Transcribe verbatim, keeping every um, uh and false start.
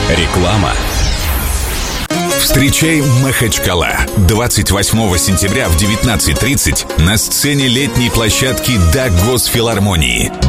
Реклама. Встречай Махачкала. двадцать восьмого сентября в девятнадцать тридцать на сцене летней площадки Дагвосфилармонии